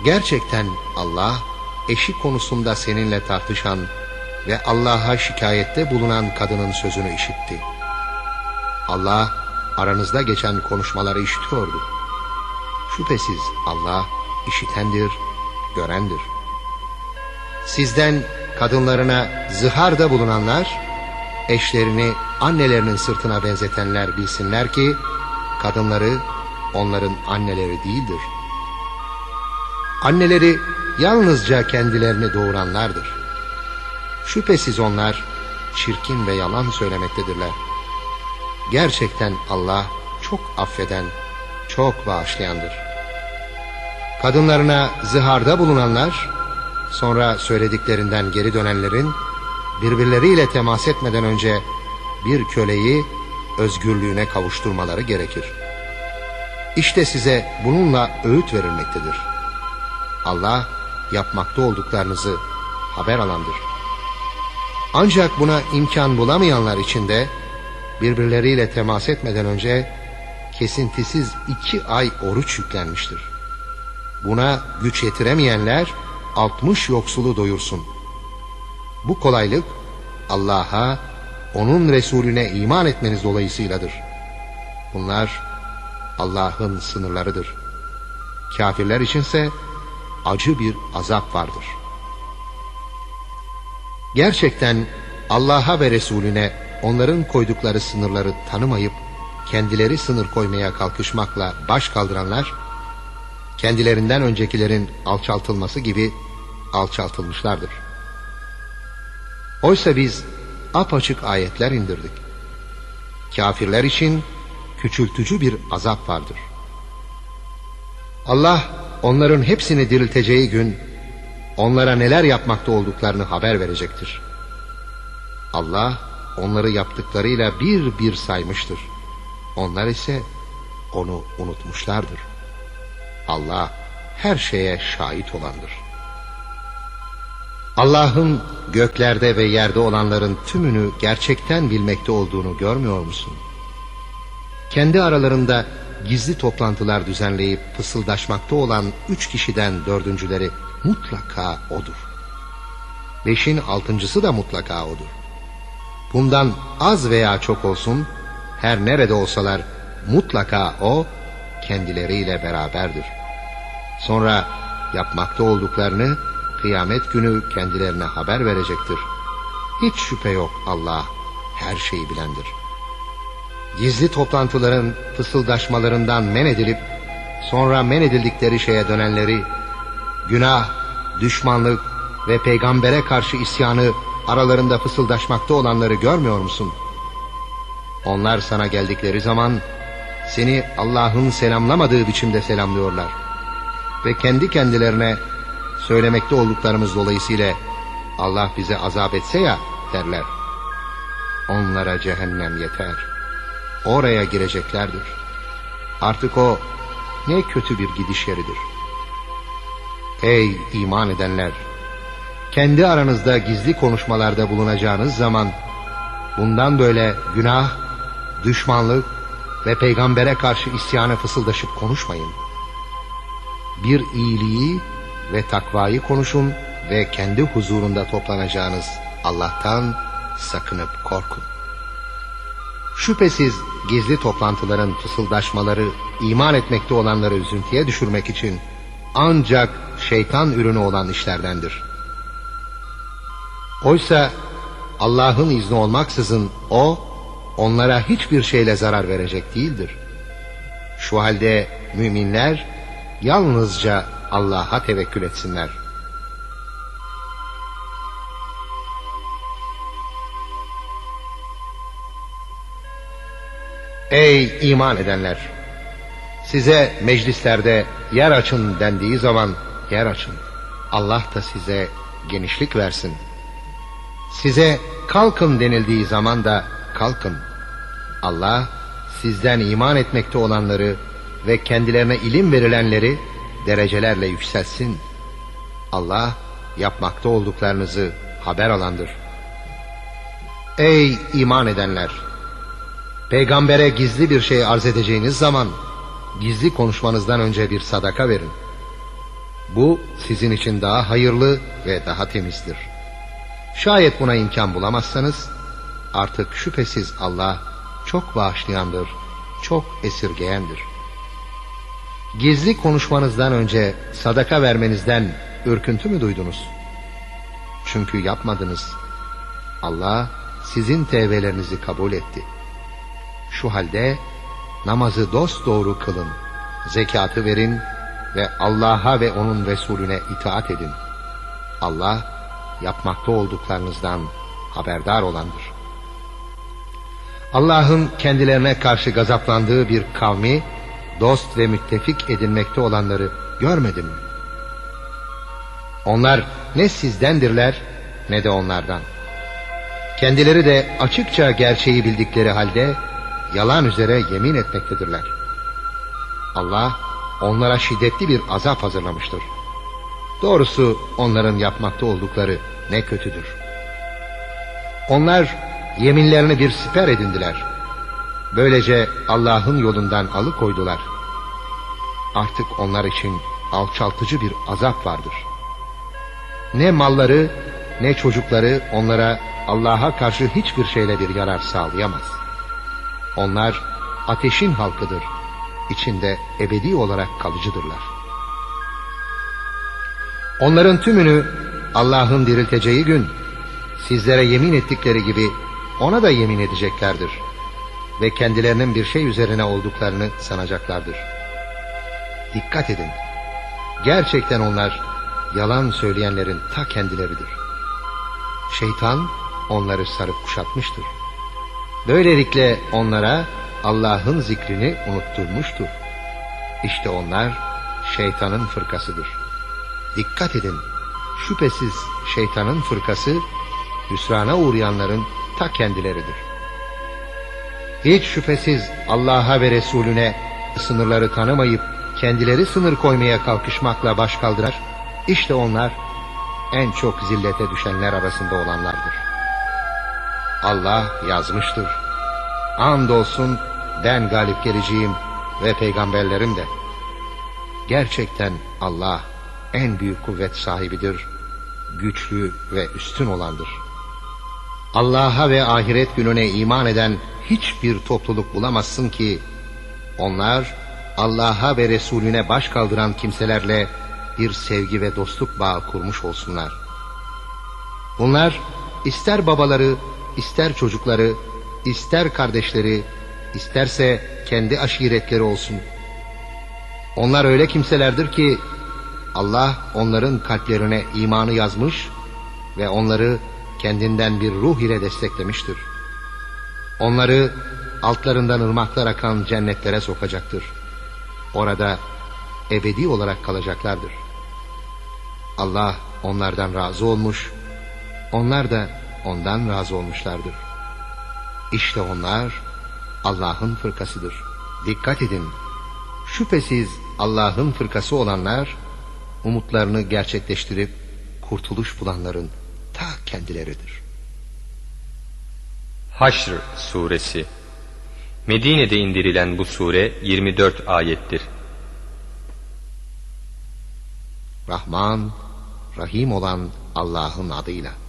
Gerçekten Allah, eşi konusunda seninle tartışan ve Allah'a şikayette bulunan kadının sözünü işitti. Allah, aranızda geçen konuşmaları işitiyordu. Şüphesiz Allah, işitendir, görendir. Sizden kadınlarına zıharda bulunanlar, eşlerini annelerinin sırtına benzetenler bilsinler ki, kadınları onların anneleri değildir. Anneleri yalnızca kendilerini doğuranlardır. Şüphesiz onlar çirkin ve yalan söylemektedirler. Gerçekten Allah çok affeden, çok bağışlayandır. Kadınlarına zıharda bulunanlar, sonra söylediklerinden geri dönenlerin, birbirleriyle temas etmeden önce bir köleyi özgürlüğüne kavuşturmaları gerekir. İşte size bununla öğüt verilmektedir. Allah yapmakta olduklarınızı haber alandır. Ancak buna imkan bulamayanlar için de birbirleriyle temas etmeden önce kesintisiz 2 ay oruç yüklenmiştir. Buna güç yetiremeyenler 60 yoksulu doyursun. Bu kolaylık Allah'a, onun Resulüne iman etmeniz dolayısıyladır. Bunlar Allah'ın sınırlarıdır. Kafirler içinse acı bir azap vardır. Gerçekten Allah'a ve Resulüne onların koydukları sınırları tanımayıp kendileri sınır koymaya kalkışmakla baş kaldıranlar, kendilerinden öncekilerin alçaltılması gibi alçaltılmışlardır. Oysa biz apaçık ayetler indirdik. Kafirler için küçültücü bir azap vardır. Allah onların hepsini dirilteceği gün onlara neler yapmakta olduklarını haber verecektir. Allah onları yaptıklarıyla bir bir saymıştır. Onlar ise onu unutmuşlardır. Allah her şeye şahit olandır. Allah'ın göklerde ve yerde olanların tümünü gerçekten bilmekte olduğunu görmüyor musun? Kendi aralarında gizli toplantılar düzenleyip fısıldaşmakta olan 3 kişiden 4'üncüleri mutlaka O'dur. 5'in 6'ncısı da mutlaka O'dur. Bundan az veya çok olsun, her nerede olsalar mutlaka O kendileriyle beraberdir. Sonra yapmakta olduklarını kıyamet günü kendilerine haber verecektir. Hiç şüphe yok, Allah her şeyi bilendir. Gizli toplantıların fısıldaşmalarından men edilip sonra men edildikleri şeye dönenleri, günah, düşmanlık ve peygambere karşı isyanı aralarında fısıldaşmakta olanları görmüyor musun? Onlar sana geldikleri zaman seni Allah'ın selamlamadığı biçimde selamlıyorlar ve kendi kendilerine söylemekte olduklarımız dolayısıyla Allah bize azap etse ya derler. Onlara cehennem yeter. Oraya gireceklerdir. Artık o ne kötü bir gidiş yeridir. Ey iman edenler! Kendi aranızda gizli konuşmalarda bulunacağınız zaman bundan böyle günah, düşmanlık ve peygambere karşı isyanı fısıldaşıp konuşmayın. Bir iyiliği ve takvayı konuşun ve kendi huzurunda toplanacağınız Allah'tan sakınıp korkun. Şüphesiz gizli toplantıların fısıldaşmaları iman etmekte olanları üzüntüye düşürmek için ancak şeytan ürünü olan işlerdendir. Oysa Allah'ın izni olmaksızın O, onlara hiçbir şeyle zarar verecek değildir. Şu halde müminler yalnızca Allah'a tevekkül etsinler. Ey iman edenler! Size meclislerde yer açın dendiği zaman yer açın. Allah da size genişlik versin. Size kalkın denildiği zaman da kalkın. Allah sizden iman etmekte olanları ve kendilerine ilim verilenleri derecelerle yükseltsin. Allah yapmakta olduklarınızı haber alandır. Ey iman edenler! Peygambere gizli bir şey arz edeceğiniz zaman gizli konuşmanızdan önce bir sadaka verin. Bu sizin için daha hayırlı ve daha temizdir. Şayet buna imkan bulamazsanız, artık şüphesiz Allah çok bağışlayandır, çok esirgeyendir. Gizli konuşmanızdan önce sadaka vermenizden ürküntü mü duydunuz? Çünkü yapmadınız. Allah sizin tevbelerinizi kabul etti. Şu halde namazı dosdoğru kılın, zekatı verin ve Allah'a ve onun Resulüne itaat edin. Allah yapmakta olduklarınızdan haberdar olandır. Allah'ın kendilerine karşı gazaplandığı bir kavmi, dost ve müttefik edinmekte olanları görmedin mi? Onlar ne sizdendirler ne de onlardan. Kendileri de açıkça gerçeği bildikleri halde yalan üzere yemin etmektedirler. Allah onlara şiddetli bir azap hazırlamıştır. Doğrusu onların yapmakta oldukları ne kötüdür. Onlar yeminlerini bir siper edindiler. Böylece Allah'ın yolundan alıkoydular. Artık onlar için alçaltıcı bir azap vardır. Ne malları ne çocukları onlara Allah'a karşı hiçbir şeyle bir yarar sağlayamaz. Onlar ateşin halkıdır. İçinde ebedi olarak kalıcıdırlar. Onların tümünü Allah'ın dirilteceği gün sizlere yemin ettikleri gibi ona da yemin edeceklerdir. Ve kendilerinin bir şey üzerine olduklarını sanacaklardır. Dikkat edin. Gerçekten onlar yalan söyleyenlerin ta kendileridir. Şeytan onları sarıp kuşatmıştır. Böylelikle onlara Allah'ın zikrini unutturmuştur. İşte onlar şeytanın fırkasıdır. Dikkat edin. Şüphesiz şeytanın fırkası hüsrana uğrayanların ta kendileridir. Hiç şüphesiz Allah'a ve Resulüne sınırları tanımayıp kendileri sınır koymaya kalkışmakla baş kaldırar. İşte onlar en çok zillete düşenler arasında olanlardır. Allah yazmıştır. Andolsun ben galip geleceğim ve peygamberlerim de. Gerçekten Allah en büyük kuvvet sahibidir, güçlü ve üstün olandır. Allah'a ve ahiret gününe iman eden hiçbir topluluk bulamazsın ki onlar Allah'a ve Resulüne baş kaldıran kimselerle bir sevgi ve dostluk bağı kurmuş olsunlar. Bunlar ister babaları, ister çocukları, ister kardeşleri, isterse kendi aşiretleri olsun. Onlar öyle kimselerdir ki Allah onların kalplerine imanı yazmış ve onları kendinden bir ruh ile desteklemiştir. Onları altlarından ırmaklar akan cennetlere sokacaktır. Orada ebedi olarak kalacaklardır. Allah onlardan razı olmuş, onlar da ondan razı olmuşlardır. İşte onlar Allah'ın fırkasıdır. Dikkat edin, şüphesiz Allah'ın fırkası olanlar umutlarını gerçekleştirip kurtuluş bulanların ta kendileridir. Haşr Suresi. Medine'de indirilen bu sure 24 ayettir. Rahman, Rahim olan Allah'ın adıyla.